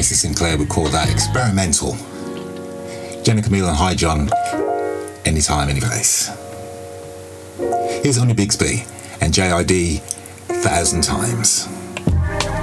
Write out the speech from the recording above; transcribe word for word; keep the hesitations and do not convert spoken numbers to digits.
Missus Sinclair would call that experimental. Jenna Camille and Hi John, anytime, anyplace. Here's Only Bigsby and J I D, Thousand Times.